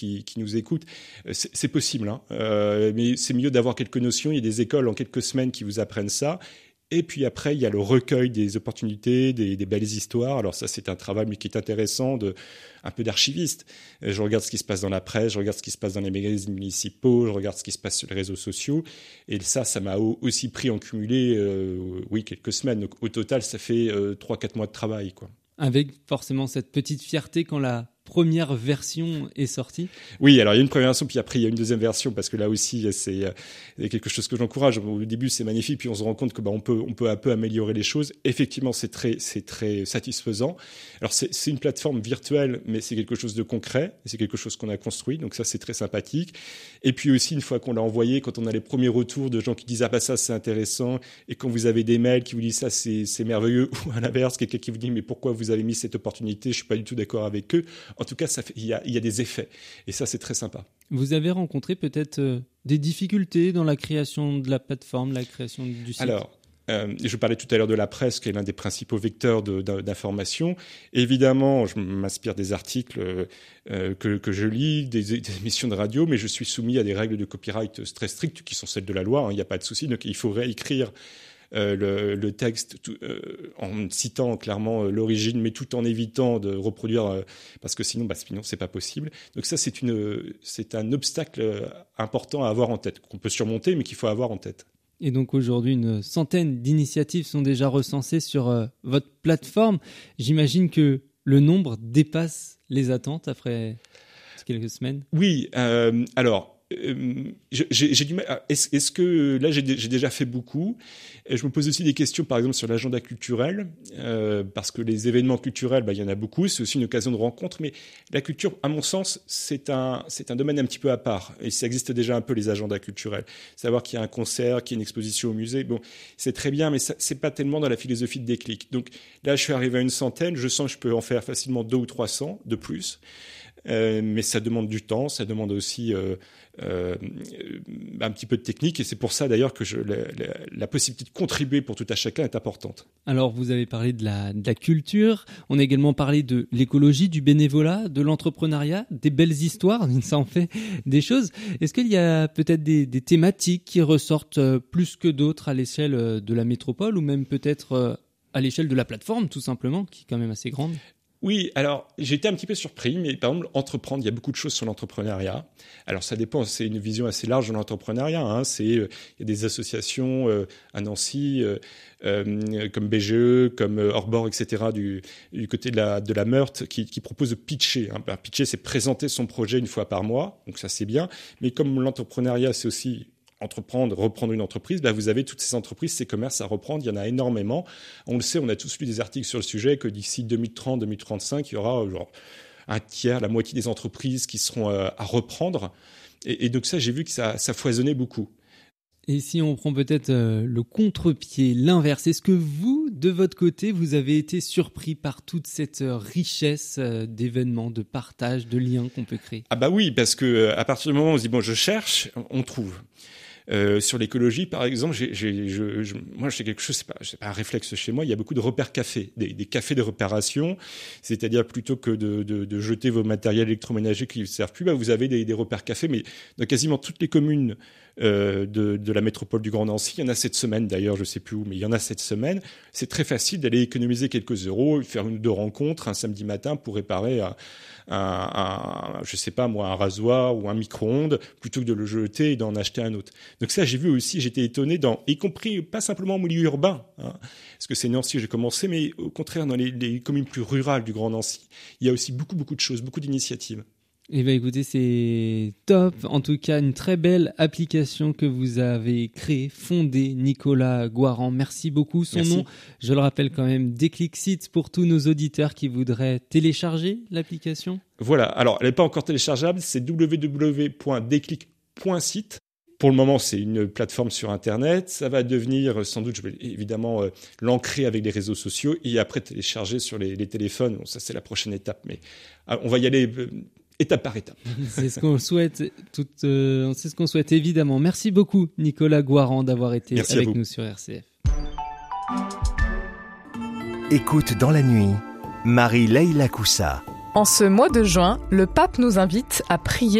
qui nous écoutent, c'est possible, hein. Mais c'est mieux d'avoir quelques notions. Il y a des écoles en quelques semaines qui vous apprennent ça. Et puis après, il y a le recueil des opportunités, des belles histoires. Alors ça, c'est un travail mais qui est intéressant, un peu d'archiviste. Je regarde ce qui se passe dans la presse, je regarde ce qui se passe dans les magazines municipaux, je regarde ce qui se passe sur les réseaux sociaux. Et ça m'a aussi pris en cumulé, quelques semaines. Donc au total, ça fait 3-4 mois de travail, quoi. Avec forcément cette petite fierté quand la première version est sortie. Oui, alors il y a une première version, puis après il y a une deuxième version, parce que là aussi c'est quelque chose que j'encourage. Au début c'est magnifique, puis on se rend compte que on peut un peu améliorer les choses. Effectivement, c'est très satisfaisant. Alors c'est une plateforme virtuelle, mais c'est quelque chose de concret, c'est quelque chose qu'on a construit, donc ça c'est très sympathique. Et puis aussi une fois qu'on l'a envoyé, quand on a les premiers retours de gens qui disent ça c'est intéressant, et quand vous avez des mails qui vous disent ça c'est merveilleux, ou à l'inverse quelqu'un qui vous dit mais pourquoi vous avez mis cette opportunité, je suis pas du tout d'accord avec eux. En tout cas, il y a des effets. Et ça, c'est très sympa. Vous avez rencontré peut-être des difficultés dans la création de la plateforme, la création du site ? Alors, je parlais tout à l'heure de la presse, qui est l'un des principaux vecteurs d'information. Évidemment, je m'inspire des articles que je lis, des émissions de radio, mais je suis soumis à des règles de copyright très strictes, qui sont celles de la loi. Il n'y a pas de souci. Donc, il faut réécrire le texte en citant clairement l'origine, mais tout en évitant de reproduire, parce que sinon c'est pas possible. Donc ça, c'est un obstacle important à avoir en tête, qu'on peut surmonter, mais qu'il faut avoir en tête. Et donc aujourd'hui, une centaine d'initiatives sont déjà recensées sur votre plateforme. J'imagine que le nombre dépasse les attentes après quelques semaines. Oui, alors... j'ai du mal. Est-ce que là j'ai déjà fait beaucoup? Et je me pose aussi des questions, par exemple sur l'agenda culturel, parce que les événements culturels, il y en a beaucoup. C'est aussi une occasion de rencontre, mais la culture, à mon sens, c'est un domaine un petit peu à part. Et ça existe déjà un peu les agendas culturels. Savoir qu'il y a un concert, qu'il y a une exposition au musée, c'est très bien, mais c'est pas tellement dans la philosophie de Déclic. Donc là, je suis arrivé à une centaine. Je sens que je peux en faire facilement 200 ou 300 de plus. Mais ça demande du temps, ça demande aussi un petit peu de technique, et c'est pour ça d'ailleurs que la possibilité de contribuer pour tout à chacun est importante. Alors vous avez parlé de la culture, on a également parlé de l'écologie, du bénévolat, de l'entrepreneuriat, des belles histoires, ça en fait des choses. Est-ce qu'il y a peut-être des thématiques qui ressortent plus que d'autres à l'échelle de la métropole, ou même peut-être à l'échelle de la plateforme tout simplement, qui est quand même assez grande ? Oui, alors j'ai été un petit peu surpris, mais par exemple, entreprendre, il y a beaucoup de choses sur l'entrepreneuriat. Alors ça dépend, c'est une vision assez large de l'entrepreneuriat, hein. Il y a des associations à Nancy, comme BGE, comme Orbor, etc., du côté de la Meurthe, qui proposent de pitcher, hein. Pitcher, c'est présenter son projet une fois par mois, donc ça c'est bien. Mais comme l'entrepreneuriat, c'est aussi entreprendre, reprendre une entreprise, vous avez toutes ces entreprises, ces commerces à reprendre, il y en a énormément. On le sait, on a tous lu des articles sur le sujet, que d'ici 2030-2035, il y aura un tiers, la moitié des entreprises qui seront à reprendre. Et donc ça, j'ai vu que ça foisonnait beaucoup. Et si on prend peut-être le contre-pied, l'inverse, est-ce que vous, de votre côté, vous avez été surpris par toute cette richesse d'événements, de partage, de liens qu'on peut créer ? Ah oui, parce que à partir du moment où on se dit je cherche, on trouve. Sur l'écologie, par exemple, moi, j'ai quelque chose, c'est pas un réflexe chez moi. Il y a beaucoup de repères cafés, des cafés de réparation. C'est-à-dire, plutôt que de jeter vos matériels électroménagers qui ne servent plus, vous avez des repères cafés, mais dans quasiment toutes les communes de la métropole du Grand Nancy. Il y en a cette semaine, d'ailleurs, je sais plus où, mais il y en a cette semaine. C'est très facile d'aller économiser quelques euros, faire une ou deux rencontres un samedi matin pour réparer je sais pas moi, un rasoir ou un micro-ondes, plutôt que de le jeter et d'en acheter un autre. Donc ça, j'ai vu aussi, j'étais étonné, y compris pas simplement au milieu urbain, hein, parce que c'est Nancy que j'ai commencé, mais au contraire dans les communes plus rurales du Grand Nancy, il y a aussi beaucoup de choses, beaucoup d'initiatives. Eh bien écoutez, c'est top. En tout cas, une très belle application que vous avez créée, fondée, Nicolas Goirand. Merci beaucoup. Son nom, je le rappelle quand même, Déclic Site, pour tous nos auditeurs qui voudraient télécharger l'application. Voilà, alors elle n'est pas encore téléchargeable, c'est www.déclic.site. Pour le moment, c'est une plateforme sur Internet. Ça va devenir, sans doute, je vais évidemment l'ancrer avec les réseaux sociaux et après télécharger sur les téléphones. Bon, ça, c'est la prochaine étape, mais on va y aller étape par étape. C'est ce qu'on souhaite, c'est ce qu'on souhaite évidemment. Merci beaucoup, Nicolas Goirand, d'avoir été avec nous sur RCF. Écoute dans la nuit, Marie-Leila Coussa. En ce mois de juin, le pape nous invite à prier